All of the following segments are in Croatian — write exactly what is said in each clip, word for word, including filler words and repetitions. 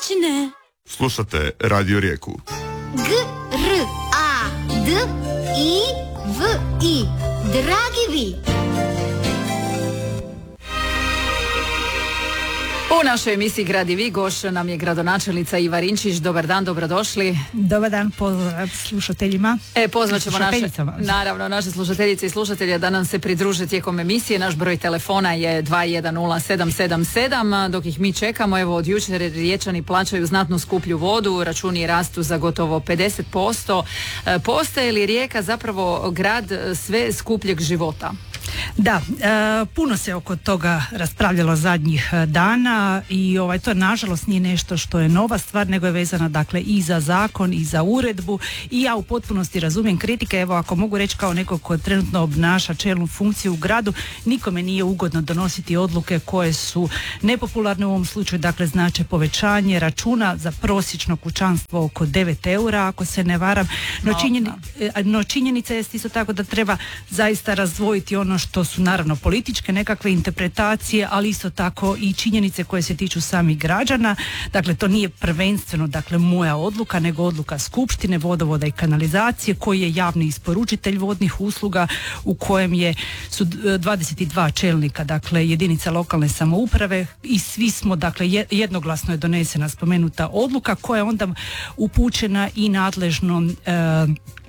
načine. Slušate Radio Rijeku. G, R, A, D, I, V, I. Dragi vi. U našoj emisiji Gradi vi gošća nam je gradonačelnica Iva Rinčić. Dobar dan, dobrodošli. Dobar dan, pozdrav slušateljima. E, pozvat ćemo naše, naravno, naše slušateljice i slušatelje da nam se pridruže tijekom emisije. Naš broj telefona je dva jedan nula sedam sedam sedam. Dok ih mi čekamo, evo od jučer Riječani plaćaju znatno skuplju vodu, računi rastu za gotovo pedeset posto. Postaje li Rijeka zapravo grad sve skupljeg života? Da, e, puno se oko toga raspravljalo zadnjih dana i ovaj, to nažalost nije nešto što je nova stvar, nego je vezana dakle i za zakon i za uredbu i ja u potpunosti razumijem kritike. Evo, ako mogu reći kao neko ko trenutno obnaša čelnu funkciju u gradu, nikome nije ugodno donositi odluke koje su nepopularne u ovom slučaju, dakle znače povećanje računa za prosječno kućanstvo oko devet eura, ako se ne varam, no, činjeni, no činjenica je isto tako da treba zaista razdvojiti ono što su naravno političke nekakve interpretacije, ali isto tako i činjenice koje se tiču samih građana. Dakle, to nije prvenstveno dakle moja odluka, nego odluka Skupštine vodovoda i kanalizacije, koji je javni isporučitelj vodnih usluga, u kojem je su dvadeset dva čelnika dakle jedinica lokalne samouprave i svi smo dakle jednoglasno je donesena spomenuta odluka koja je onda upućena i nadležnom e,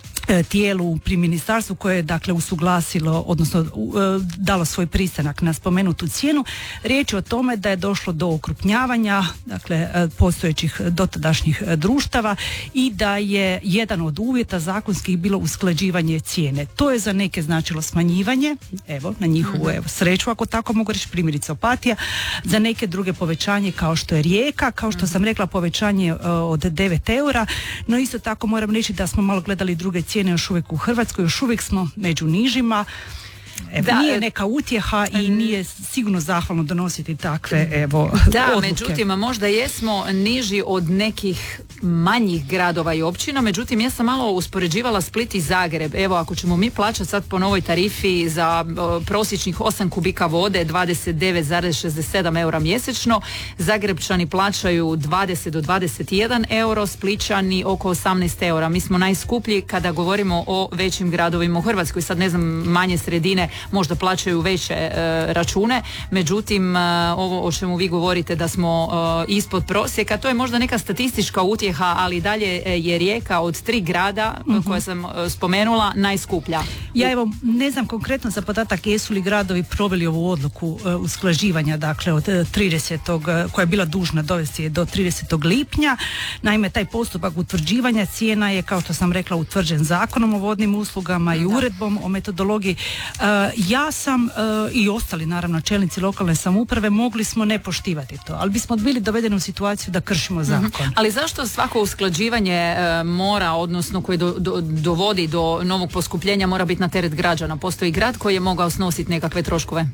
tijelu pri ministarstvu koje je dakle usuglasilo, odnosno dalo svoj pristanak na spomenutu cijenu. Riječ je o tome da je došlo do okrupnjavanja dakle postojećih dotadašnjih društava i da je jedan od uvjeta zakonskih bilo usklađivanje cijene. To je za neke značilo smanjivanje, evo na njihovu evo, sreću, ako tako mogu reći, primjerice Opatija, za neke druge povećanje kao što je Rijeka, kao što sam rekla povećanje od devet eura, no isto tako moram reći da smo malo gledali druge cijene još uvijek u Hrvatskoj, još uvijek smo među nižima. Evo, da, nije neka utjeha i nije sigurno zahvalno donositi takve evo da, odluke. Međutim, možda jesmo niži od nekih manjih gradova i općina, međutim ja sam malo uspoređivala Split i Zagreb. Evo, ako ćemo mi plaćati sad po novoj tarifi za o, prosječnih osam kubika vode dvadeset devet zarez šezdeset sedam eura mjesečno, Zagrebčani plaćaju dvadeset do dvadeset jedan euro, Splićani oko osamnaest eura. Mi smo najskuplji kada govorimo o većim gradovima u Hrvatskoj. Sad ne znam, manje sredine možda plaćaju veće e, račune, međutim e, ovo o čemu vi govorite da smo e, ispod prosjeka, to je možda neka statistička utjeha, ali dalje je Rijeka od tri grada uh-huh. koje sam e, spomenula najskuplja. Ja evo ne znam konkretno za podatak jesu li gradovi proveli ovu odluku e, usklađivanja dakle od tridesetog koja je bila dužna dovesti do tridesetog lipnja. Naime, taj postupak utvrđivanja cijena je, kao što sam rekla, utvrđen Zakonom o vodnim uslugama i uredbom o metodologiji. E, ja sam e, i ostali naravno čelnici lokalne samouprave mogli smo ne poštivati to, ali bismo bili dovedeni u situaciju da kršimo zakon. Mm-hmm. Ali zašto svako usklađivanje e, mora, odnosno koje do, do, dovodi do novog poskupljenja, mora biti na teret građana? Postoji grad koji je mogao snositi nekakve troškove?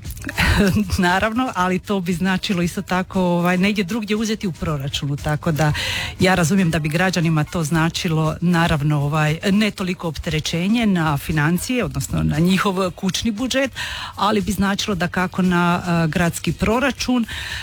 Naravno, ali to bi značilo isto tako ovaj, negdje drugdje uzeti u proračunu, tako da ja razumijem da bi građanima to značilo naravno ovaj, ne toliko opterećenje na financije, odnosno na njihov kućni budžet, ali bi značilo da kako na uh, gradski proračun.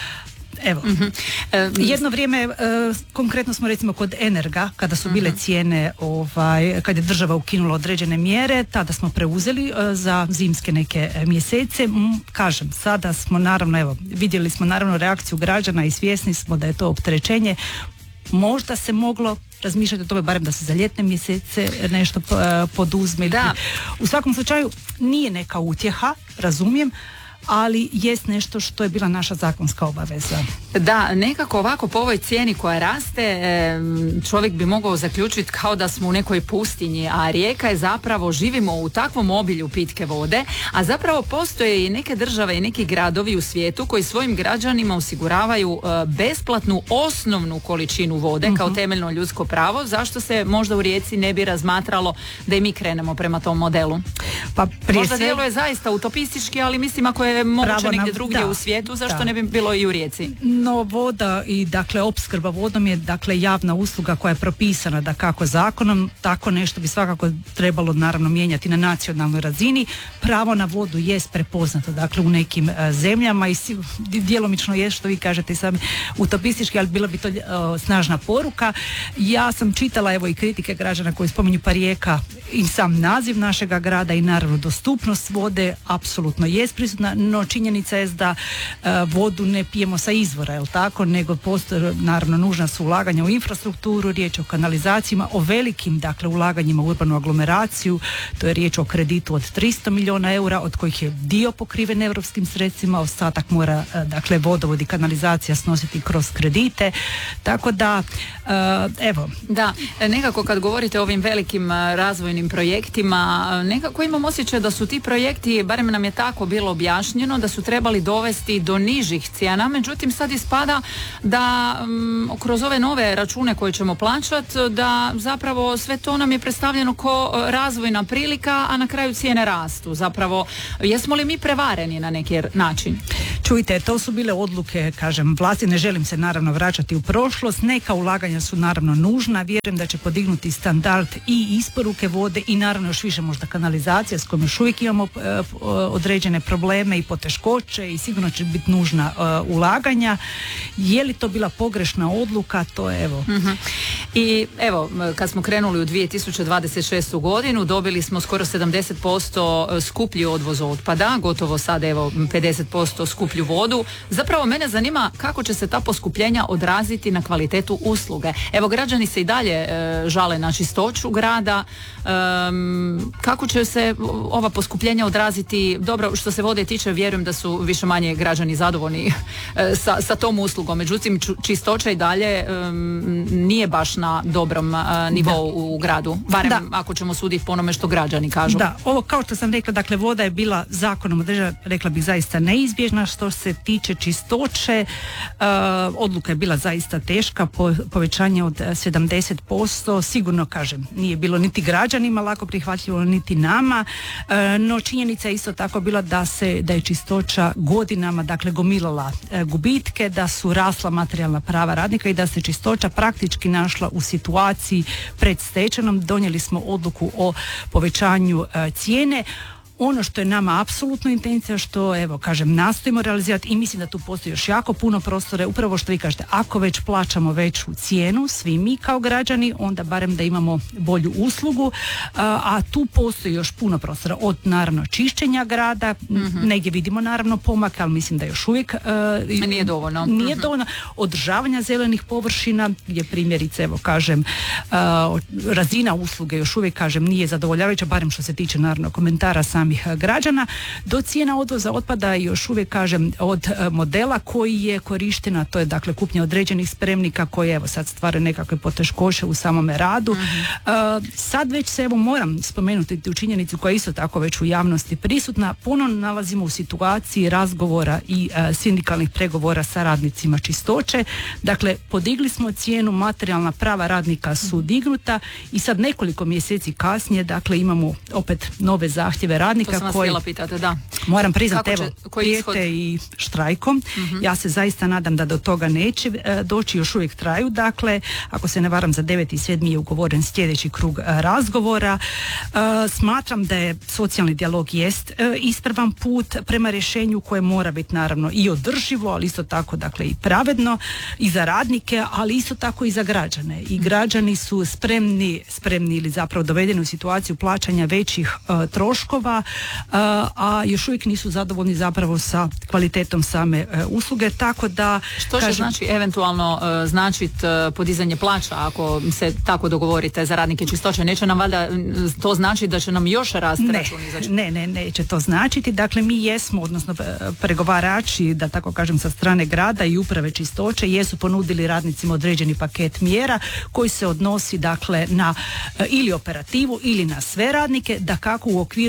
Evo, mm-hmm. e, jedno vrijeme, e, konkretno smo recimo kod Energa, kada su bile mm-hmm. cijene, ovaj, kada je država ukinula određene mjere, tada smo preuzeli e, za zimske neke e, mjesece. M, kažem, sada smo naravno, evo, vidjeli smo naravno reakciju građana i svjesni smo da je to opterećenje. Možda se moglo razmišljati o tome barem da se za ljetne mjesece nešto uh, poduzme. Da. U svakom slučaju nije neka utjeha, razumijem, ali jest nešto što je bila naša zakonska obaveza. Da, nekako ovako po ovoj cijeni koja raste, čovjek bi mogao zaključiti kao da smo u nekoj pustinji, a Rijeka je zapravo, živimo u takvom obilju pitke vode, a zapravo postoje i neke države i neki gradovi u svijetu koji svojim građanima osiguravaju besplatnu osnovnu količinu vode uh-huh. kao temeljno ljudsko pravo. Zašto se možda u Rijeci ne bi razmatralo da i mi krenemo prema tom modelu? Pa prije možda se... djeluje zaista utopistički, ali mislim ako je je moguće Pravo na- negdje drugdje da, u svijetu, zašto da. ne bi bilo i u Rijeci? No voda i dakle opskrba vodom je dakle javna usluga koja je propisana da kako zakonom, tako nešto bi svakako trebalo naravno mijenjati na nacionalnoj razini. Pravo na vodu jest prepoznato dakle u nekim e, zemljama i si, djelomično je što vi kažete sami utopistički, ali bila bi to e, snažna poruka. Ja sam čitala evo i kritike građana koji spominju pa Rijeka i sam naziv našega grada i naravno dostupnost vode apsolutno jest prisutna, no činjenica je da e, vodu ne pijemo sa izvora, jel tako, nego postoje naravno nužna su ulaganja u infrastrukturu, riječ je o kanalizacijama, o velikim dakle ulaganjima u urbanu aglomeraciju, to je riječ o kreditu od tristo milijuna eura, od kojih je dio pokriven europskim sredstvima, ostatak mora e, dakle vodovod i kanalizacija snositi kroz kredite, tako da e, evo. Da, nekako kad govorite o ovim velikim a, razvojnim projektima, a, nekako imam osjećaj da su ti projekti, barem nam je tako bilo objašnjeno, da su trebali dovesti do nižih cijena, međutim sad ispada da m, kroz ove nove račune koje ćemo plaćati, da zapravo sve to nam je predstavljeno kao razvojna prilika, a na kraju cijene rastu. Zapravo, jesmo li mi prevareni na neki način? Čujte, to su bile odluke, kažem, vlasti, ne želim se naravno vraćati u prošlost, neka ulaganja su naravno nužna, vjerujem da će podignuti standard i isporuke vode i naravno još više možda kanalizacija s kojom još uvijek imamo e, određene probleme i poteškoće i sigurno će biti nužna e, ulaganja. Je li to bila pogrešna odluka, to je evo. Mm-hmm. I evo, kad smo krenuli u dvije tisuće dvadeset šestu godinu, dobili smo skoro sedamdeset posto skuplji odvoz otpada, gotovo sad evo pedeset posto skuplju vodu. Zapravo mene zanima kako će se ta poskupljenja odraziti na kvalitetu usluge. Evo, građani se i dalje e, žale na čistoću grada. E, kako će se ova poskupljenja odraziti? Dobro, što se vode tiče, vjerujem da su više manje građani zadovoljni e, sa, sa tom uslugom. Međutim, čistoća i dalje e, nije baš na dobrom a, nivou da. u gradu. Barem da. ako ćemo suditi po onome što građani kažu. Da, ovo kao što sam rekla, dakle voda je bila zakonom određena, rekla bih zaista neizbježna. Što se tiče čistoće, uh, odluka je bila zaista teška, po, povećanje od sedamdeset posto, sigurno kažem, nije bilo niti građanima lako prihvatljivo, niti nama, uh, no činjenica je isto tako bila da se, da je čistoća godinama, dakle gomilala uh, gubitke, da su rasla materijalna prava radnika i da se čistoća praktički našla u situaciji pred stečajnom. Donijeli smo odluku o povećanju uh, cijene. Ono što je nama apsolutno intencija, što evo kažem nastojimo realizirati i mislim da tu postoji još jako puno prostora, upravo što vi kažete, ako već plaćamo veću cijenu, svi mi kao građani, onda barem da imamo bolju uslugu, a, a tu postoji još puno prostora, od naravno čišćenja grada, mm-hmm. negdje vidimo naravno pomak, ali mislim da još uvijek a, nije dovoljno. Nije mm-hmm. dovoljno. Održavanja zelenih površina, gdje primjerice, evo kažem, a, razina usluge još uvijek kažem nije zadovoljavajuća, barem što se tiče naravno komentara samih građana, do cijena odvoza otpada još uvijek kažem od modela koji je korištena, to je dakle kupnja određenih spremnika koji evo sad stvaraju nekakve poteškoće u samome radu. Mm-hmm. Uh, sad već se evo moram spomenuti tu činjenicu koja je isto tako već u javnosti prisutna, ponovno nalazimo u situaciji razgovora i uh, sindikalnih pregovora sa radnicima čistoće. Dakle, podigli smo cijenu, materijalna prava radnika su dignuta i sad nekoliko mjeseci kasnije dakle imamo opet nove zahtjeve radnika to sam vas koji, htjela pitati, da. Moram priznati, evo, prijete i štrajkom. Mm-hmm. Ja se zaista nadam da do toga neće e, doći, još uvijek traju. Dakle, ako se ne varam, za deveti sedmi je ugovoren sljedeći krug e, razgovora. E, smatram da je socijalni dijalog jest e, ispravan put prema rješenju koje mora biti naravno i održivo, ali isto tako dakle i pravedno i za radnike, ali isto tako i za građane. I građani su spremni, spremni ili zapravo dovedeni u situaciju plaćanja većih e, troškova, a, a još uvijek nisu zadovoljni zapravo sa kvalitetom same e, usluge, tako da... Što će kažem, znači eventualno e, značiti e, podizanje plaća ako se tako dogovorite za radnike čistoće? Neće nam valjda to znači da će nam još rasti račun izaći? Ne, ne, neće to značiti. Dakle, mi jesmo, odnosno pregovarači, da tako kažem, sa strane grada i uprave čistoće jesu ponudili radnicima određeni paket mjera koji se odnosi dakle na e, ili operativu ili na sve radnike, da kako u okviru onoga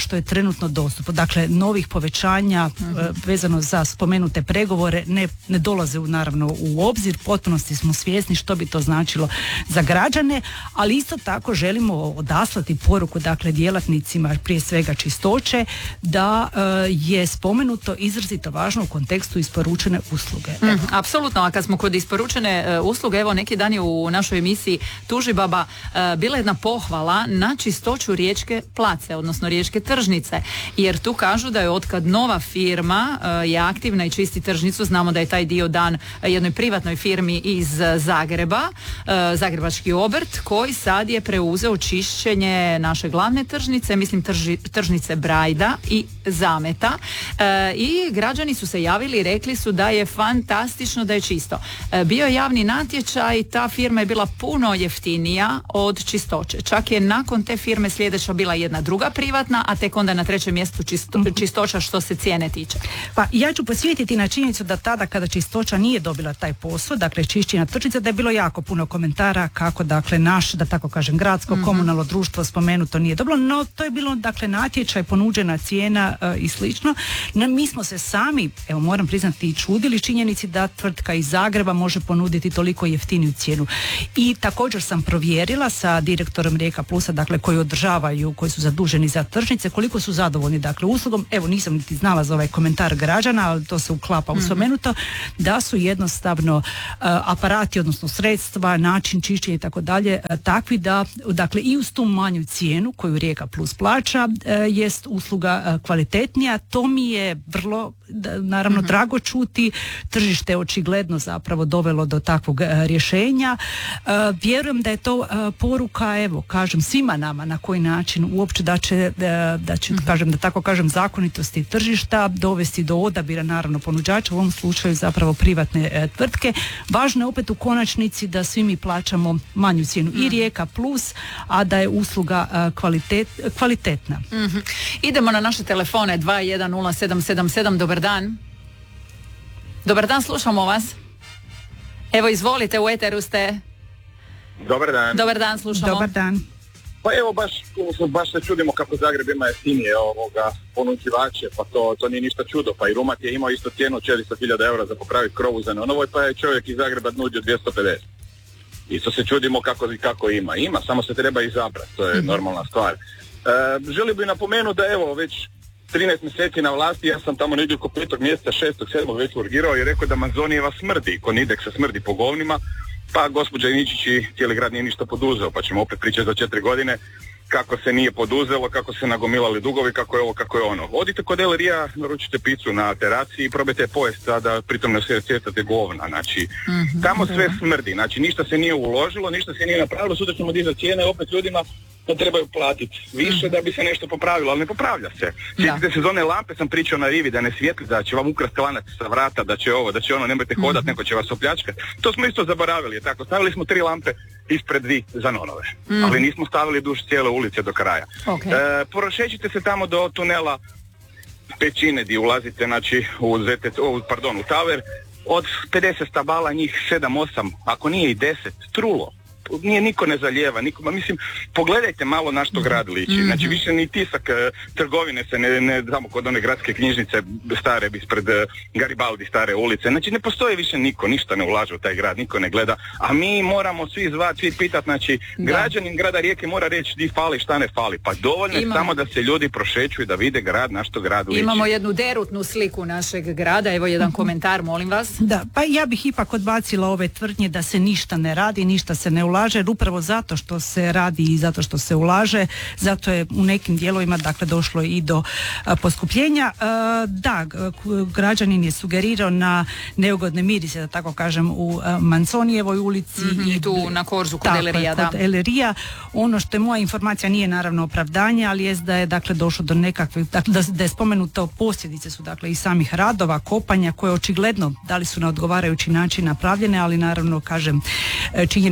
što je trenutno dostupno. Dakle, novih povećanja uh-huh. e, vezano za spomenute pregovore ne, ne dolaze u, naravno u obzir. Potpunosti smo svjesni što bi to značilo za građane, ali isto tako želimo odaslati poruku, dakle, djelatnicima prije svega čistoće, da e, je spomenuto izrazito važno u kontekstu isporučene usluge. Mm, apsolutno, a kad smo kod isporučene uh, usluge, evo neki dan je u našoj emisiji Tužibaba uh, bila jedna pohvala na čistoću Riječke place, odnosno Riječke tržnice, jer tu kažu da je otkad nova firma uh, je aktivna i čisti tržnicu, znamo da je taj dio dan jednoj privatnoj firmi iz Zagreba, uh, Zagrebački obrt, koji sad je preuzeo čišćenje naše glavne tržnice, mislim trži, tržnice Brajda i Zameta, uh, i građani su se javili i rekli su da je fantastično, da je čisto. Uh, bio je javni natječaj, ta firma je bila puno jeftinija od čistoće. Čak je nakon te firme sljedeća bila jedna druga privatna, a tek onda na trećem mjestu čisto, čistoća što se cijene tiče. Pa ja ću posjetiti na činjenicu da tada kada čistoća nije dobila taj posao, dakle čišćenja tržnice, da je bilo jako puno komentara kako, dakle, naš, da tako kažem, gradsko mm-hmm. komunalno društvo spomenuto nije dobilo, no to je bilo, dakle, natječaj, ponuđena cijena uh, i slično. No, mi smo se sami, evo moram priznati, i čudili činjenici da tvrtka iz Zagreba može ponuditi toliko jeftiniju cijenu. I također sam provjerila sa direktorom Rijeka Plusa, dakle, koji održavaju, koji su zaduženi za tržnice, koliko su zadovoljni, dakle, uslugom. Evo, nisam niti znala za ovaj komentar građana, ali to se uklapa u spomenuto, da su jednostavno uh, aparati, odnosno sredstva, način čišćenja i tako dalje, uh, takvi da, dakle, i uz tu manju cijenu koju Rijeka Plus plaća, uh, jest usluga uh, kvalitetnija. To mi je vrlo, da, naravno, mm-hmm. drago čuti. Tržište je očigledno zapravo dovelo do takvog uh, rješenja. Uh, vjerujem da je to uh, poruka, evo, kažem, svima nama na koji način uopće da će, da, da će mm-hmm. kažem, da tako kažem, zakonitosti tržišta dovesti do odabira, naravno, ponuđača, u ovom slučaju zapravo privatne e, tvrtke. Važno je opet u konačnici da svi mi plaćamo manju cijenu mm-hmm. i Rijeka Plus, a da je usluga e, kvalitet, kvalitetna. Mm-hmm. Idemo na naše telefone dva jedan nula sedam sedam sedam. Dobar dan. Dobar dan, slušamo vas. Evo, izvolite, u eteru ste. Dobar dan. Dobar dan, slušamo. Dobar dan. Pa evo, baš, baš se čudimo kako Zagreb ima jeftinije ovoga ponuđivače, pa to, to nije ništa čudo. Pa i Rumat je imao isto cijenu četiristo hiljada eura za popraviti krovu za Nonovoj, pa je čovjek iz Zagreba nudio dvjesto pedeset. Isto se čudimo kako, kako ima. Ima, samo se treba izabrati, to je mm-hmm. normalna stvar. E, želio bih napomenuti da evo, već trinaest mjeseci na vlasti, ja sam tamo negdje oko petog mjeseca, šestog, sedmog već urgirao i rekao da Manzonijeva smrdi, kod indeksa smrdi po govnima, pa gospođa Iničić i cijeli grad nije ništa poduzeo, pa ćemo opet pričati za četiri godine kako se nije poduzelo, kako se nagomilali dugovi, kako je ovo, kako je ono. Odite kod Elerija, naručite picu na terasi i probajte pojest, a da pritom ne sjećate govna, znači mm-hmm. tamo sve smrdi, znači ništa se nije uložilo, ništa se nije napravilo, sutra ćemo dizati cijene opet ljudima da trebaju platiti više da bi se nešto popravilo, ali ne popravlja se. Sjetite se zone lampe, sam pričao na rivi, da ne svijetli, da će vam ukrasti lanac sa vrata, da će ovo, da će ono, nemojte hodati, mm-hmm. neko će vas opljačkati. To smo isto zaboravili, tako, stavili smo tri lampe ispred vi za Nonove, mm-hmm. ali nismo stavili duž cijele ulice do kraja. Okay. E, prošećite se tamo do tunela Pećine, di ulazite, znači, u Z T C, o, pardon, u Tower, od pedeset stabala njih sedam osam, ako nije i deset, trulo. Nije, niko ne zalijeva, niko, ma mislim, pogledajte malo na što grad liči, mm-hmm. znači više ni tisak uh, trgovine se ne, ne tamo kod one gradske knjižnice stare, ispred uh, Garibaldi stare ulice, znači ne postoji više niko, ništa ne ulaže u taj grad, niko ne gleda, a mi moramo svi zvati, svi pitati, znači da. Građanin grada Rijeke mora reći di fali, šta ne fali, pa dovoljno je samo da se ljudi prošeću i da vide grad, na što grad liči. Imamo jednu derutnu sliku našeg grada, evo jedan mm-hmm. komentar, molim vas. Da, pa ja bih ipak odbacila ove tvrdnje da se ništa ne radi, ništa se ne ulaže, jer upravo zato što se radi i zato što se ulaže, zato je u nekim dijelovima, dakle, došlo i do a, poskupljenja. A, da, građanin je sugerirao na neugodne mirise, da tako kažem, u a, Manzonijevoj ulici mm-hmm, i tu na Korzu kod Elerija, da. Kod Elerija. Ono što je moja informacija nije naravno opravdanje, ali jest da je, dakle, došlo do nekakve, dakle, da, da je spomenuto posljedice su, dakle, i samih radova, kopanja, koje očigledno da li su na odgovarajući način napravljene, ali naravno, kažem, činjenica je da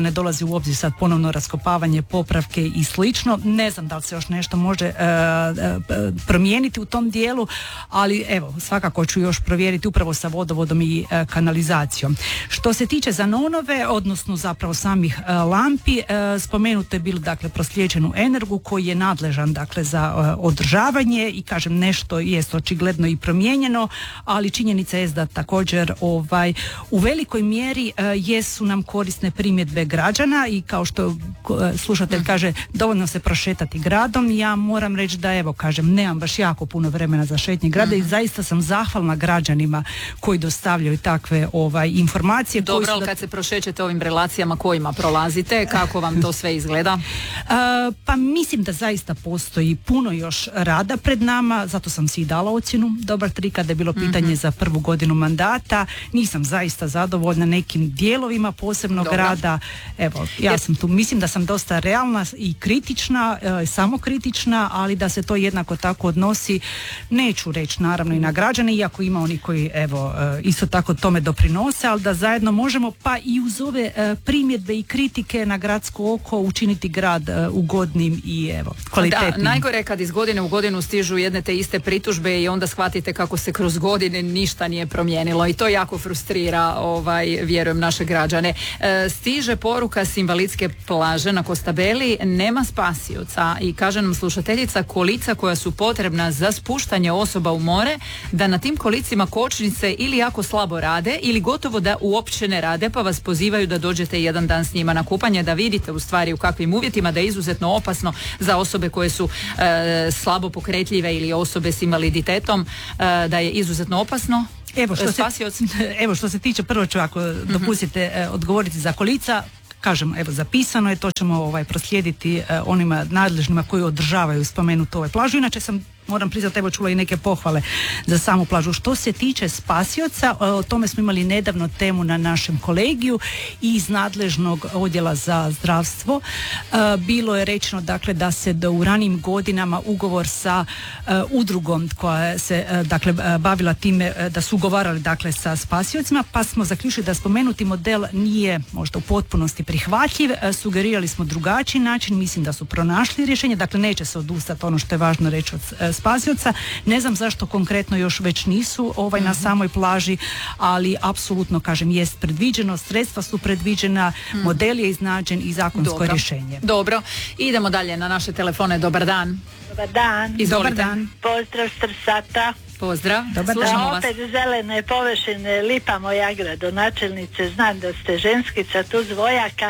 ne dolazi u obzir sad ponovno raskopavanje, popravke i slično. Ne znam da li se još nešto može e, e, promijeniti u tom dijelu, ali evo, svakako ću još provjeriti upravo sa vodovodom i e, kanalizacijom. Što se tiče zanonove, odnosno zapravo samih e, lampi, e, spomenuto je bilo dakle proslijeđenu Energu koji je nadležan dakle za e, održavanje i kažem nešto jest očigledno i promijenjeno, ali činjenica je da također ovaj u velikoj mjeri e, jesu nam korisne primjedbe građana i kao što e, slušatelj kaže, dovoljno se prošetati gradom. Ja moram reći da evo kažem, nemam baš jako puno vremena za šetnje grada mm-hmm. i zaista sam zahvalna građanima koji dostavljaju takve ovaj informacije. Dobro, ali da... kad se prošećete ovim relacijama kojima prolazite, kako vam to sve izgleda? Uh, pa mislim da zaista postoji puno još rada pred nama, zato sam si i dala ocjenu dobar tri kada je bilo pitanje mm-hmm. za prvu godinu mandata. Nisam zaista zadovoljna nekim dijelovima posebno Dobro. grada. Evo, ja Jer... sam tu, mislim da sam dosta realna i kritična, e, samokritična, ali da se to jednako tako odnosi, neću reći naravno i na građane, iako ima oni koji evo e, isto tako tome doprinose, ali da zajedno možemo pa i uz ove e, primjedbe i kritike na gradsko oko učiniti grad e, ugodnim i evo kvalitetnim. Da, najgore kad iz godine u godinu stižu jedne te iste pritužbe i onda shvatite kako se kroz godine ništa nije promijenilo i to jako frustrira ovaj, vjerujem naše građane. E, stiže poruka s invalidske plaže na Kostabeli, nema spasioca i kaže nam slušateljica, kolica koja su potrebna za spuštanje osoba u more, da na tim kolicima kočnice ili jako slabo rade ili gotovo da uopće ne rade, pa vas pozivaju da dođete jedan dan s njima na kupanje, da vidite u stvari u kakvim uvjetima, da je izuzetno opasno za osobe koje su e, slabo pokretljive ili osobe s invaliditetom, e, da je izuzetno opasno. Evo što, se, evo što se tiče, prvo ću ako mm-hmm. dopustite eh, odgovoriti za kolica. Kažem, evo zapisano je, to ćemo ovaj, proslijediti eh, onima nadležnima koji održavaju spomenutu ovaj plažu. Inače sam, moram priznati, evo čula i neke pohvale za samu plažu. Što se tiče spasioca, o tome smo imali nedavno temu na našem kolegiju i iz nadležnog odjela za zdravstvo. Bilo je rečeno dakle da se do u ranijim godinama ugovor sa uh, udrugom koja se uh, dakle bavila time uh, da su ugovarali dakle sa spasiocima, pa smo zaključili da spomenuti model nije možda u potpunosti prihvatljiv. Uh, sugerirali smo drugačiji način, mislim da su pronašli rješenje, dakle neće se odustati, ono što je važno reći od uh, spasioca. Ne znam zašto konkretno još već nisu ovaj mm-hmm. na samoj plaži, ali apsolutno kažem jest predviđeno, sredstva su predviđena, mm. model je iznađen i zakonsko Dobro. rješenje. Dobro, idemo dalje na naše telefone. Dobar dan. Dobar dan. Izvolite. Dobar dan. Pozdrav s Trsata. Pozdrav. Dobar Slušamo da, vas. opet zelene površine, lipa moja gradonačelnice, znam da ste ženskica tu zvojaka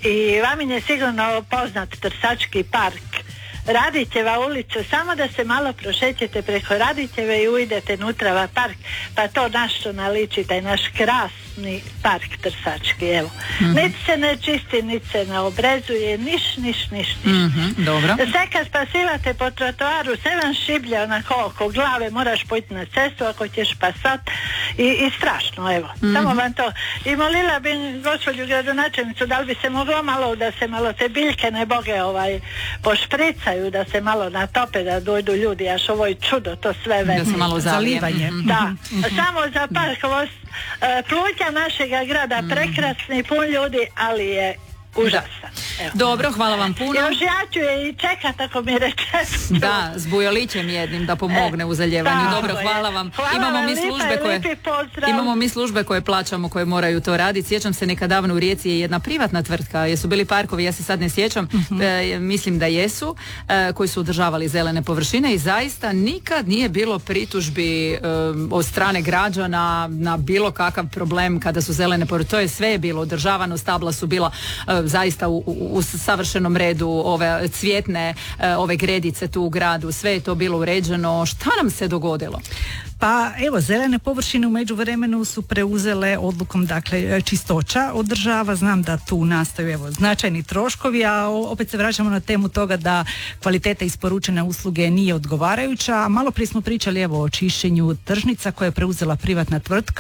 i vam je sigurno poznat Trsački park. Radićeva ulica, samo da se malo prošećete preko Radićeve i uidete nutrava park, pa to našto naliči, taj naš krasni park Trsački, evo. Mm-hmm. Niti se ne čisti, niti se ne obrezuje, niš, niš, niš, niš. Mm-hmm, dobro. Sve kad spasivate po trotoaru, sve vam šiblja onako oko glave, moraš pojiti na cestu ako ćeš pasat i, i strašno, evo. Mm-hmm. Samo vam to. I molila bi gospođu gradonačelnicu da li bi se moglo malo, da se malo te biljke ne boge ovaj pošpricaju, da se malo natope, da dojdu ljudi, až ovo je čudo, to sve da se malo zalivanje. Da, mm-hmm. samo za parkovost, plutnja našega grada, prekrasni, pun ljudi, ali je užasan. Evo. Dobro, hvala vam puno. Još ja ću je i čekat ako mi reče. Da, s bujolićem jednim da pomogne e, u zaljevanju. Da, Dobro, hvala vam. Hvala imamo vam, mi službe koje imamo mi službe koje plaćamo, koje moraju to raditi. Sjećam se nekad davno u Rijeci je jedna privatna tvrtka, jesu bili parkovi, ja se sad ne sjećam, uh-huh. e, mislim da jesu, e, koji su održavali zelene površine i zaista nikad nije bilo pritužbi e, od strane građana na bilo kakav problem kada su zelene površine. To je sve je bilo održavano, stabla su bila e, zaista u, u, u savršenom redu, ove cvjetne, ove gredice tu u gradu, sve je to bilo uređeno. Šta nam se dogodilo? Pa evo, zelene površine u međuvremenu su preuzele odlukom, dakle, Čistoća održava, znam da tu nastaju evo značajni troškovi, a opet se vraćamo na temu toga da kvaliteta isporučene usluge nije odgovarajuća. Malo prije smo pričali evo o čišćenju tržnica koje je preuzela privatna tvrtka.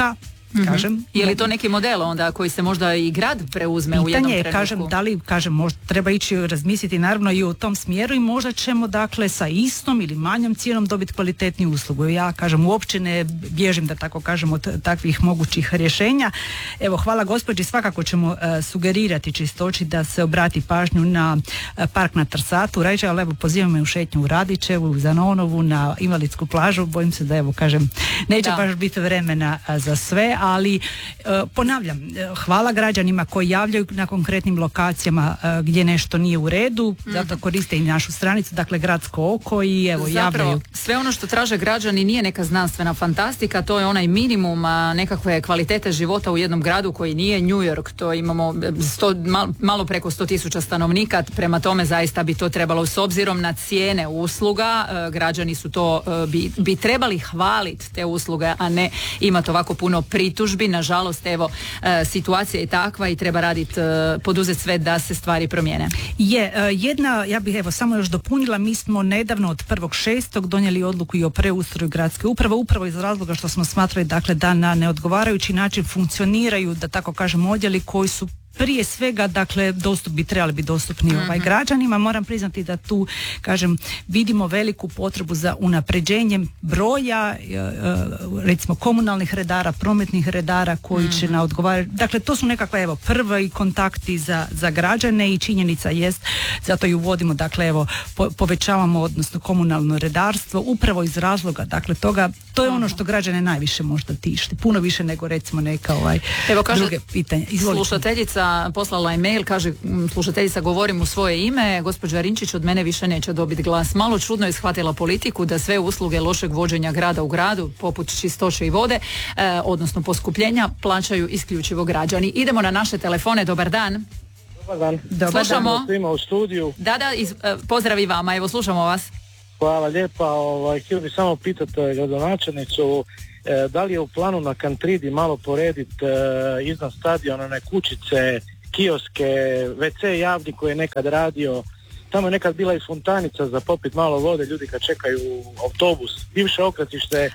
kažem. Mm-hmm. Je li to neki model onda koji se možda i grad preuzme pitanje u jednom je, trenutku? kažem, da li, kažem, možda treba ići razmisliti naravno i u tom smjeru i možda ćemo dakle sa istom ili manjom cijenom dobiti kvalitetniju uslugu. Ja kažem, uopće ne bježim da tako kažem od takvih mogućih rješenja. Evo, hvala gospođi, svakako ćemo uh, sugerirati čistoći da se obrati pažnju na uh, park na Trsatu, Rajče, ali evo pozivam me u šetnju u Radićevu, za Nonovu, na invalidsku plažu, bojim se da evo kažem, neće da. baš biti vremena uh, za sve, ali uh, ponavljam, uh, hvala građanima koji javljaju na konkretnim lokacijama uh, gdje nešto nije u redu, mm-hmm. zato koriste i našu stranicu, dakle Gradsko oko i evo Zapravo, javljaju. sve ono što traže građani nije neka znanstvena fantastika, to je onaj minimum a, nekakve kvalitete života u jednom gradu koji nije New York, to imamo sto, mal, malo preko sto tisuća stanovnika, prema tome zaista bi to trebalo s obzirom na cijene usluga, e, građani su to, e, bi, bi trebali hvaliti te usluge, a ne imati ovako puno pritužbi. Nažalost, evo, e, situacija je takva i treba raditi, e, poduzeti sve da se stvari promijene. Je, e, jedna, ja bih evo samo još dopunila, mi smo nedavno od prvog šestog donijeli odluku i o preustroju gradske uprave, upravo iz razloga što smo smatrali dakle da na neodgovarajući način funkcioniraju, da tako kažem, odjeli koji su prije svega, dakle, dostup bi trebali biti dostupni mm-hmm. ovaj građanima. Moram priznati da tu, kažem, vidimo veliku potrebu za unapređenjem broja, e, e, recimo komunalnih redara, prometnih redara koji mm-hmm. će na odgovarati. Dakle, to su nekakve, evo, prvi kontakti za, za građane i činjenica jest, zato i uvodimo, dakle, evo, po, povećavamo, odnosno komunalno redarstvo, upravo iz razloga, dakle, toga, to je ono što građane najviše možda tišti. Puno više nego, recimo, neka ovaj, evo, kaže, druge pitanja. Izvolite. Slušateljica poslala e-mail, kaže, slušateljica, govorim u svoje ime, gospođa Rinčić od mene više neće dobiti glas. Malo čudno je shvatila politiku da sve usluge lošeg vođenja grada u gradu, poput čistoće i vode, eh, odnosno poskupljenja, plaćaju isključivo građani. Idemo na naše telefone, dobar dan. Dobar dan. Dobar Slušamo. Svima u studiju. Da, da, iz, eh, pozdrav i vama, evo, slušamo vas. Hvala lijepa, ovaj, htio bih samo pitati gradonačelnicu, e, da li je u planu na Kantridi malo porediti e, iznad stadiona one kućice, kioske, ve ce javni koji je nekad radio. Tamo je nekad bila i fontanica za popit malo vode, ljudi kad čekaju autobus, bivše okretište e,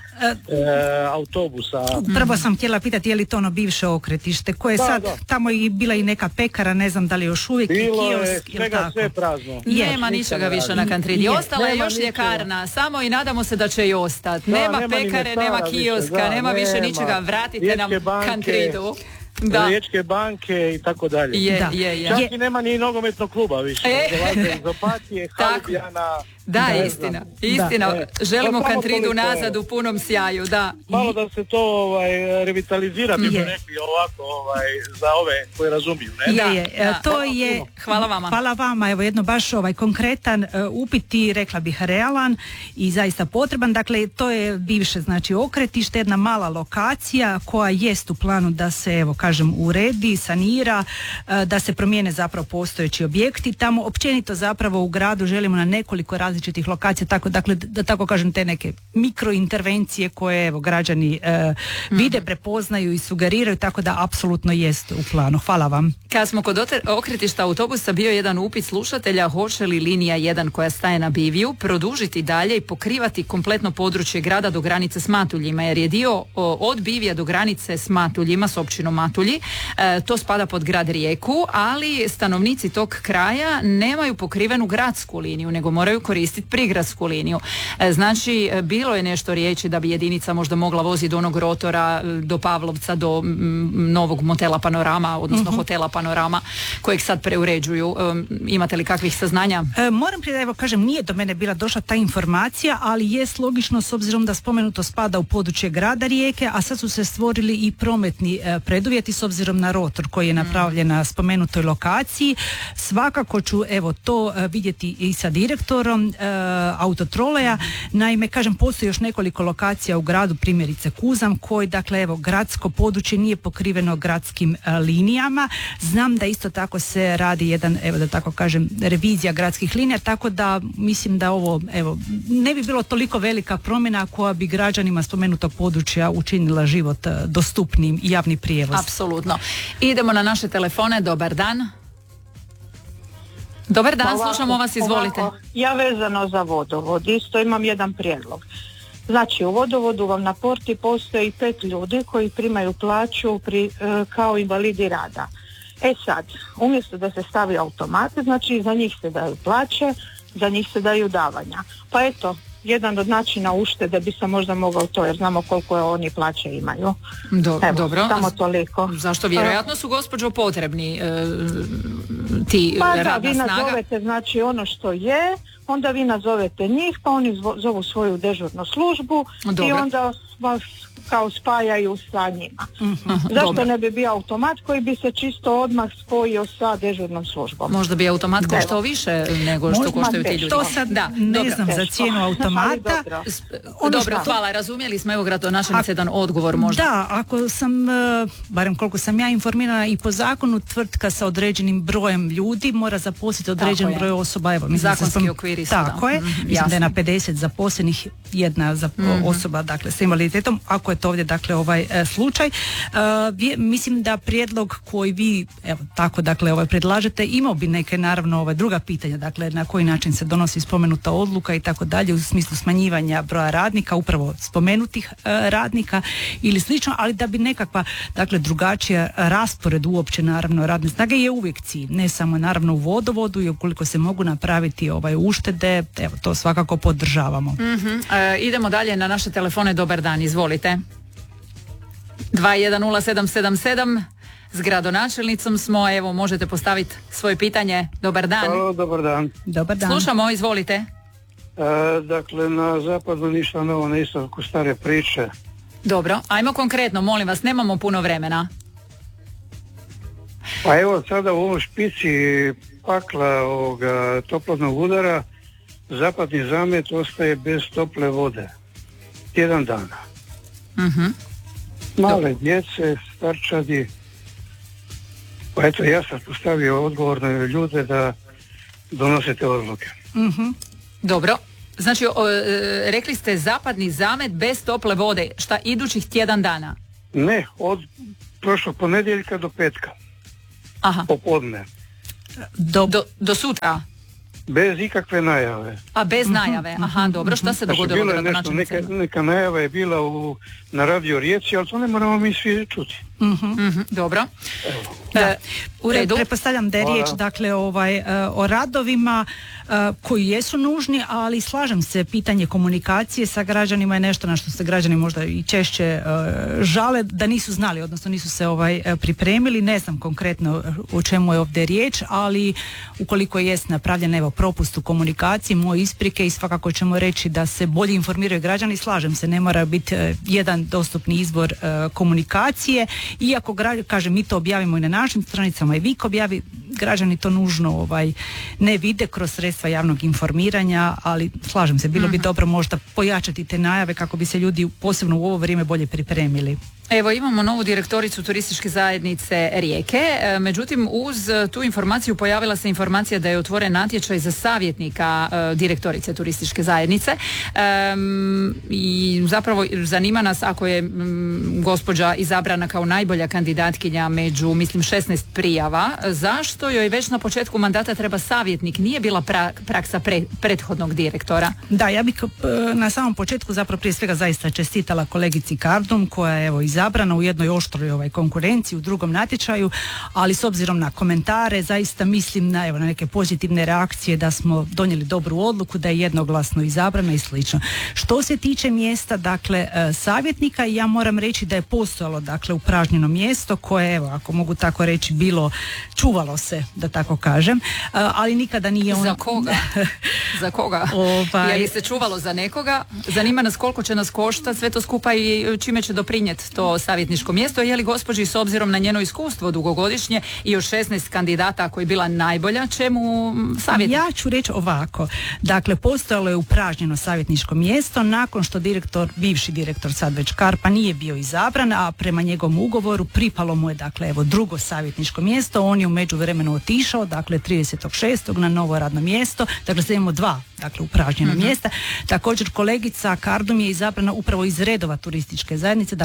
autobusa. Prvo sam htjela pitati je li to ono bivše okretište koje je da, sad, da. tamo je bila i neka pekara, ne znam da li još uvijek Bilo i kiosk je ili svega tako. sve prazno. Je. Nema ničega radi. više na Kantridi. Je. Ostala je Nema još ničega. ljekarna, samo i nadamo se da će i ostati. Da, Nema, nema ni pekare, metara nema više, kioska, da, nema više nema. ničega. Vratite Riječke nam banke, Kantridu. Da. Riječke banke i tako dalje. Je, Da. je, je. Čak Je. i nema ni nogometnog kluba više. E. Dolaze iz Opatije, Tako. Halubjana. Da, ne istina, znam. istina. Da. Želimo Pa samo Kantridu toliko, nazad evo. u punom sjaju, da. Malo da se to ovaj, revitalizira, bi Je. rekli ovako ovaj, za ove koji razumiju. Ne? Da, Je, je, e, da. to Hvala je, puno. Hvala vama. Hvala vama, evo jedno baš ovaj konkretan uh, upit i rekla bih realan i zaista potreban. Dakle, to je bivše znači okretište, jedna mala lokacija koja jest u planu da se, evo kažem, uredi, sanira, uh, da se promijene zapravo postojeći objekti. Tamo općenito zapravo u gradu želimo na nekoliko različitih lokacija, tako dakle da tako kažem te neke mikrointervencije koje evo građani uh, mm-hmm. vide, prepoznaju i sugeriraju, tako da apsolutno jest u planu. Hvala vam. Kad smo kod ote- okretišta autobusa, bio je jedan upit slušatelja, hoće li linija jedan koja staje na Biviju produžiti dalje i pokrivati kompletno područje grada do granice s Matuljima, jer je dio o, od Bivija do granice s Matuljima, s općinom Matulji, e, to spada pod grad Rijeku, ali stanovnici tog kraja nemaju pokrivenu gradsku liniju, nego moraju koristiti prigradsku liniju. E, znači, e, bilo je nešto riječi da bi jedinica možda mogla voziti do onog rotora, e, do Pavlovca, do m, novog motela Panorama, odnosno uh-huh. hotela Panorama, kojeg sad preuređuju. E, imate li kakvih saznanja? E, moram prije da evo kažem, nije do mene bila došla ta informacija, ali jest logično s obzirom da spomenuto spada u područje grada Rijeke, a sad su se stvorili i prometni e, preduvjeti s obzirom na rotor koji je napravljen na spomenutoj lokaciji. Svakako ću evo to e, vidjeti i sa direktorom e, autotroleja. Naime, kažem, postoji još nekoliko lokacija u gradu, primjerice Kuzam, koji dakle evo gradsko područje nije pokriveno gradskim e, linijama. Znam da isto tako se radi jedan, evo da tako kažem, revizija gradskih linija, tako da mislim da ovo, evo, ne bi bilo toliko velika promjena koja bi građanima spomenutog područja učinila život uh, dostupnim i javni prijevoz. Apsolutno. Idemo na naše telefone. Dobar dan. Dobar dan, Ovako, slušamo vas, izvolite. ovako, ja vezano za vodovod, isto imam jedan prijedlog. Znači u vodovodu vam na porti postoji pet ljudi koji primaju plaću pri, e, kao invalidi rada. E sad, umjesto da se stavi automat, znači za njih se daju plaće, za njih se daju davanja. Pa eto, jedan od načina uštede bi se možda mogao to, jer znamo koliko oni plaće imaju. Do, Evo, dobro. samo toliko. Zašto? Vjerojatno su, gospođo, potrebni e, ti pa radna da, vi snaga. nazovete znači ono što je, onda vi nazovete njih, pa oni zvo, zovu svoju dežurnu službu. Dobro. I onda vas kao spajaju sa njima. Mm-hmm. Zašto Dobro. ne bi bio automat koji bi se čisto odmah spojio sa dežurnom službom? Možda bi automat koštao više nego što koštaju ti ljudi. To sad da, ne dobro. znam za cijenu automata. dobro, ono dobro što... hvala, razumjeli smo, evo gradonačelnice jedan odgovor možda. Da, ako sam, barem koliko sam ja informirana, i po zakonu tvrtka sa određenim brojem ljudi mora zaposliti određen broj osoba. Evo, mislim, zakonski sam, okviri su, tako da. je, Mm-hmm, mislim da je na pedeset zaposlenih jedna za, mm-hmm. osoba, dakle, s invaliditetom, ako je to ovdje, dakle, ovaj e, slučaj. E, vi, mislim da prijedlog koji vi, evo, tako, dakle, ovaj, predlažete, imao bi neke, naravno, ovaj, druga pitanja, dakle, na koji način se donosi spomenuta odluka i tako dalje, u smislu smanjivanja broja radnika, upravo spomenutih e, radnika ili slično, ali da bi nekakva, dakle, drugačija raspored uopće, naravno, radne snage je uvijek cilj, ne samo, naravno, u vodovodu, i ukoliko se mogu napraviti ovaj uštede, evo, to svakako podržavamo. Mm-hmm. E, idemo dalje na naše telefone. Dobar dan, izvolite. dva jedan nula sedam sedam sedam, s gradonačelnicom smo, evo, možete postaviti svoje pitanje. Dobar dan. Halo, dobar dan. Dobar dan. Slušamo, izvolite. E, dakle, na zapadu ništa novo, na istavku stare priče. Dobro, ajmo konkretno, molim vas, nemamo puno vremena. Pa evo sada u ovom špici pakla ovoga toplotnog udara, zapadni zamet ostaje bez tople vode. Tjedan dana. Mhm. Male Dobro. djece, starčadi. Pa eto, ja sam postavio odgovorne ljude da donosite odluke. Mhm. Dobro, znači o, e, rekli ste zapadni zamet bez tople vode, šta idućih tjedan dana? Ne, od prošlog ponedjeljka do petka. Aha. Popodne. Do, do, do sutra? Bez ikakve najave. A bez najave, aha, dobro, šta se dogodilo? Znači, bilo je nešto, neka, neka najava je bila u, na radio Rijeci, ali to ne moramo mi svi čuti. Mhm. Mm-hmm, dobro. Da. E, u redu. Pretpostavljam da je riječ, dakle, ovaj, uh, o radovima uh, koji jesu nužni, ali slažem se, pitanje komunikacije sa građanima je nešto na što se građani možda i češće uh, žale, da nisu znali, odnosno nisu se ovaj uh, pripremili. Ne znam konkretno o čemu je ovdje riječ, ali ukoliko jest napravljen, evo, propust u komunikaciji, moje isprike, i svakako ćemo reći da se bolje informiraju građani. Slažem se, ne mora biti uh, jedan dostupni izvor uh, komunikacije, iako gra, kažem, mi to objavimo i na našim stranicama i Vik objavi, građani to nužno ovaj ne vide kroz sredstva javnog informiranja, ali slažem se, bilo bi dobro možda pojačati te najave kako bi se ljudi posebno u ovo vrijeme bolje pripremili. Evo, imamo novu direktoricu turističke zajednice Rijeke, e, međutim uz tu informaciju pojavila se informacija da je otvoren natječaj za savjetnika e, direktorice turističke zajednice e, i zapravo zanima nas, ako je m, gospođa izabrana kao najbolja kandidatkinja među, mislim, šesnaest prijava, zašto joj već na početku mandata treba savjetnik? Nije bila pra, praksa pre, prethodnog direktora? Da, ja bih na samom početku zapravo prije svega zaista čestitala kolegici Kardum, koja je, evo, izabrana u jednoj oštroj ovaj konkurenciji, u drugom natječaju, ali s obzirom na komentare zaista mislim na, evo, na neke pozitivne reakcije da smo donijeli dobru odluku, da je jednoglasno izabrana i slično. Što se tiče mjesta, dakle, savjetnika, ja moram reći da je postojalo, dakle, upražnjeno mjesto koje, evo, ako mogu tako reći, bilo, čuvalo se, da tako kažem, ali nikada nije ono... Za koga? Za koga? Ovaj... Je li se čuvalo za nekoga? Zanima nas koliko će nas košta sve to skupa i čime će doprinijeti to savjetničko mjesto. Je li gospođi, s obzirom na njeno iskustvo dugogodišnje i od šesnaest kandidata koji je bila najbolja, čemu savjetnik? Ja ću reći ovako. Dakle, postojalo je upražnjeno savjetničko mjesto nakon što direktor, bivši direktor sad već Karpa, nije bio izabran, a prema njegovom ugovoru pripalo mu je, dakle, evo, drugo savjetničko mjesto. On je u međuvremenu otišao, dakle, tridesetog šestog na novo radno mjesto. Dakle, sad imamo dva, dakle, upražnjena mm-hmm. mjesta. Također kolegica Kardum je izabrana upravo iz redova turističke zajednice, dakle, i njezin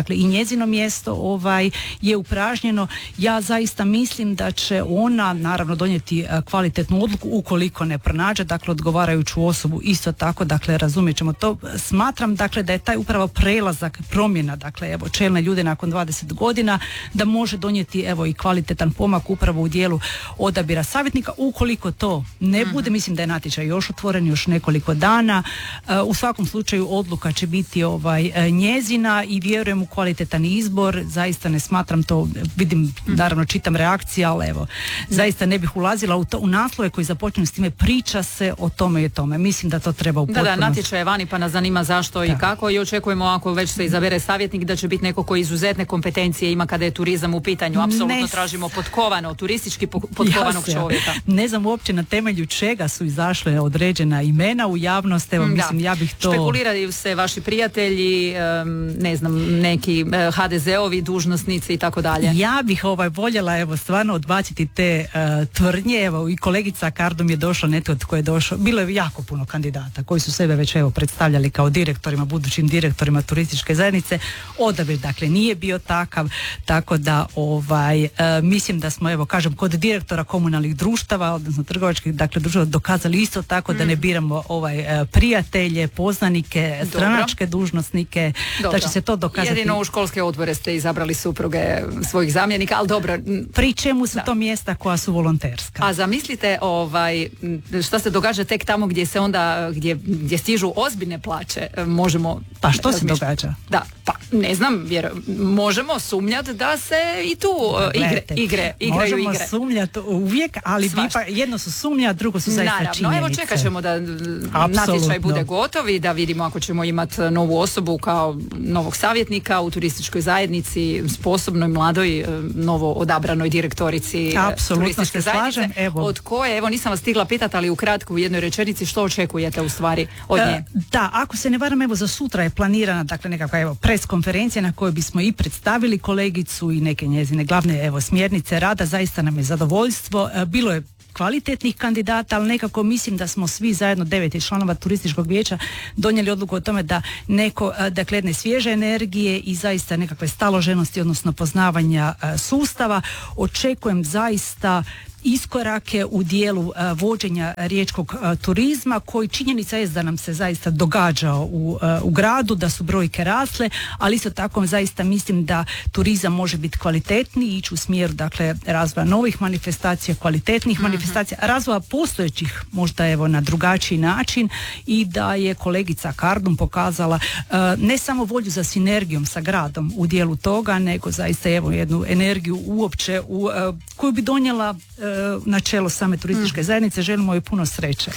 njezino mjesto ovaj je upražnjeno. Ja zaista mislim da će ona naravno donijeti kvalitetnu odluku ukoliko ne pronađe, dakle odgovarajuću osobu isto tako, dakle razumjet ćemo to. Smatram dakle da je taj upravo prelazak, promjena, dakle evo čelne ljude nakon dvadeset godina, da može donijeti evo i kvalitetan pomak upravo u dijelu odabira savjetnika. Ukoliko to ne bude, mm-hmm. mislim da je natječaj još otvoren još nekoliko dana. U svakom slučaju odluka će biti ovaj njezina i vjerujem u kvalitetan izbor. Zaista ne smatram to, vidim mm-hmm. naravno čitam reakcije, ali evo zaista ne bih ulazila u, to, u naslove koji započnu s time, priča se o tome i o tome. Mislim da to treba u potpunosti. Da, da, natječaj je vani pa nas zanima zašto da. i kako i očekujemo ako već se izabere savjetnik da će biti neko koji izuzetne kompetencije ima kada je turizam u pitanju. Apsolutno ne... tražimo potkovano, turistički potkovanog Jasne. čovjeka. Ne znam uopće na temelju čega su izašle određena imena u javnost, evo da. mislim ja bih to... Špekuliraju se vaši prijatelji, ne znam, neki ha de zeovi dužnosnici i tako dalje. Ja bih ovaj voljela evo stvarno odbaciti te uh, tvrdnje, evo i kolegica Kardum je došla, netko tko je došao, bilo je jako puno kandidata koji su sebe već evo predstavljali kao direktorima, budućim direktorima turističke zajednice. Odabir dakle nije bio takav, tako da ovaj uh, mislim da smo evo kažem kod direktora komunalnih društava, odnosno trgovačkih dakle društava dokazali isto tako mm. da ne biramo ovaj uh, prijatelje, poznanike, Dobro. stranačke dužnosnike, dobro. da će se to dokazati. Jedino u školske odbore ste izabrali supruge svojih zamjenika, ali dobro. Pri čemu su da. to mjesta koja su volonterska. A zamislite ovaj, šta se događa tek tamo gdje se onda, gdje, gdje stižu ozbiljne plaće, možemo... Pa što se događa? Da, pa ne znam, jer možemo sumnjati da se i tu uh, igre, igre, igraju možemo igre. Možemo sumnjati uvijek, ali pa jedno su sumnja, drugo su zaista Naravno, činjenice. Evo čekat ćemo da Apsolutno. natječaj bude gotov i da vidimo ako ćemo imati novu osobu kao novog savjetnika u turističkoj zajednici, sposobnoj, mladoj, novo odabranoj direktorici Apsolutno turističke zajednice. Slažem, evo. Od koje, evo nisam vas stigla pitati, ali ukratko u jednoj rečenici što očekujete u stvari od nje? Uh, da, ako se ne varam, evo za sutra je planirana dakle nekakva evo pres konferencija na kojoj bismo i predstavili kolegicu i neke njezine glavne evo smjernice rada. Zaista nam je zadovoljstvo. Uh, bilo je kvalitetnih kandidata, ali nekako mislim da smo svi zajedno devet članova turističkog vijeća donijeli odluku o tome da neko, dakle jedne svježe energije i zaista nekakve staloženosti, odnosno poznavanja sustava. Očekujem zaista iskorake u dijelu uh, vođenja riječkog uh, turizma, koji činjenica je da nam se zaista događao u, uh, u gradu, da su brojke rasle, ali isto tako zaista mislim da turizam može biti kvalitetniji, ići u smjeru dakle razvoja novih manifestacija, kvalitetnih mm-hmm. manifestacija, razvoja postojećih možda evo na drugačiji način, i da je kolegica Kardum pokazala uh, ne samo volju za sinergijom sa gradom u dijelu toga, nego zaista evo jednu energiju uopće u, uh, koju bi donijela na čelo same turističke mm. zajednice. Želimo joj puno sreće.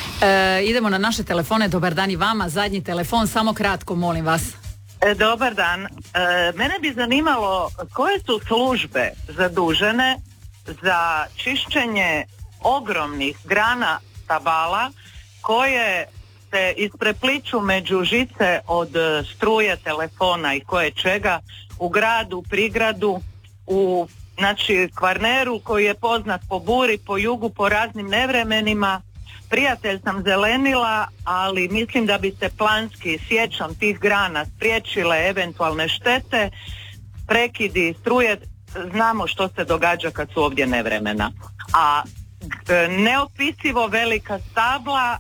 E, idemo na naše telefone. Dobar dan i vama. Zadnji telefon, samo kratko, molim vas. E, dobar dan. E, mene bi zanimalo koje su službe zadužene za čišćenje ogromnih grana stabala koje se isprepliču među žice od struje, telefona i koje čega u gradu, prigradu, u znači Kvarneru koji je poznat po buri, po jugu, po raznim nevremenima. Prijatelj sam zelenila, ali mislim da bi se planski sječom tih grana spriječile eventualne štete, prekidi struje, znamo što se događa kad su ovdje nevremena. A neopisivo velika stabla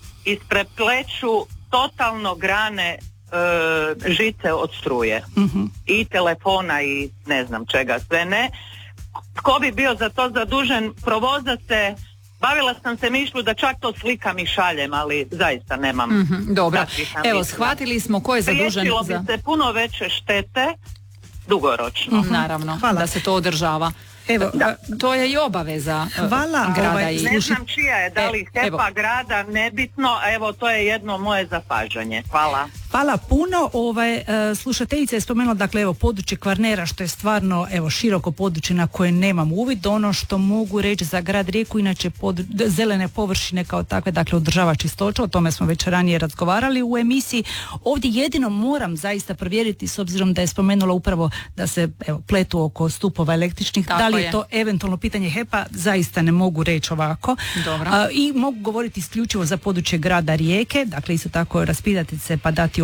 isprepleću totalno grane E, žice od struje mm-hmm. i telefona i ne znam čega sve ne. Tko bi bio za to zadužen? Provoza se, bavila sam se mišlju da čak to slikam i šaljem, ali zaista nemam. Mm-hmm. Dobro, evo shvatili smo ko je zadužen Priječilo za... bi se puno veće štete dugoročno. Mm-hmm. Naravno, Hvala. da se to održava. Evo, da. to je i obaveza Hvala, grada. Ovaj, i... Ne znam čija je, da li e, HEP-a, grada, nebitno, evo to je jedno moje zapažanje. Hvala. Hvala puno. Ovaj, uh, slušateljica je spomenula dakle evo područje Kvarnera, što je stvarno evo široko područje na koje nemam uvid. Ono što mogu reći za grad Rijeku, inače pod, zelene površine kao takve, dakle održava čistoću, o tome smo već ranije razgovarali u emisiji. Ovdje jedino moram zaista provjeriti, s obzirom da je spomenula upravo da se evo pletu oko stupova električnih, Tako da li je, je to eventualno pitanje HEP-a, zaista ne mogu reći ovako. Dobro. Uh, I mogu govoriti isključivo za područje grada Rijeke, dakle isto tako raspitati se pa dati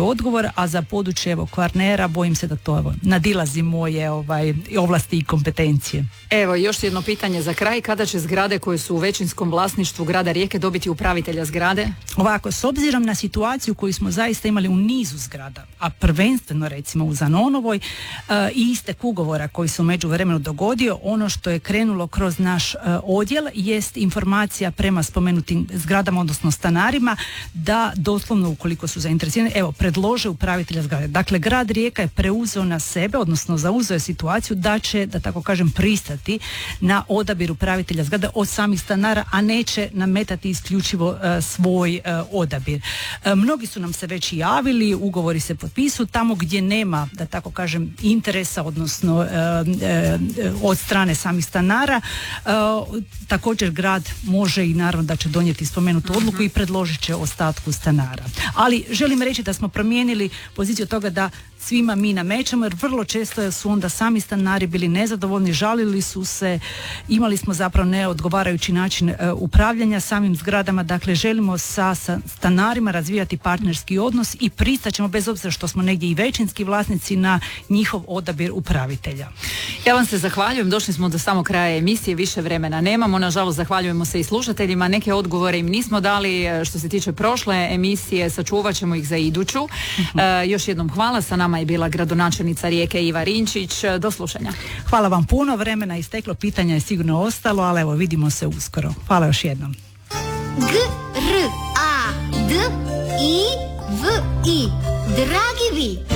odgovor, a za područje evo Kvarnera bojim se da to evo, nadilazi moje ovaj, ovlasti i kompetencije. Evo, još jedno pitanje za kraj. Kada će zgrade koje su u većinskom vlasništvu grada Rijeke dobiti upravitelja zgrade? Ovako, s obzirom na situaciju koju smo zaista imali u nizu zgrada, a prvenstveno recimo u Zanonovoj e, i istek ugovora koji se u međuvremenu dogodio, ono što je krenulo kroz naš e, odjel jest informacija prema spomenutim zgradama, odnosno stanarima, da doslovno ukoliko su zainteresirani, evo, predlože upravitelja zgrade. Dakle, grad Rijeka je preuzeo na sebe, odnosno zauzeo je situaciju da će, da tako kažem, pristati na odabir upravitelja zgrade od samih stanara, a neće nametati isključivo uh, svoj uh, odabir. Uh, mnogi su nam se već i javili, ugovori se potpisuju tamo gdje nema, da tako kažem, interesa, odnosno uh, uh, od strane samih stanara. Uh, također grad može i naravno da će donijeti spomenutu odluku uh-huh. i predložit će ostatku stanara. Ali želim reći da smo promijenili poziciju toga da svima mi namećemo, jer vrlo često su onda sami stanari bili nezadovoljni, žalili su se, imali smo zapravo neodgovarajući način e, upravljanja samim zgradama. Dakle, želimo sa, sa stanarima razvijati partnerski odnos i pristaćemo, bez obzira što smo negdje i većinski vlasnici, na njihov odabir upravitelja. Ja vam se zahvaljujem, došli smo do samog kraja emisije, više vremena nemamo, nažalost zahvaljujemo se i slušateljima, neke odgovore im nismo dali što se tiče prošle emisije, sačuvat ćemo ih za iduću. Uh-huh. E, još jednom hvala, sa nama je bila gradonačelnica Rijeke Iva Rinčić. Do slušanja. Hvala vam puno, vremena isteklo, pitanja je sigurno ostalo, ali evo, vidimo se uskoro. Hvala još jednom. G, R, A, D, I, V, I. Dragi vi.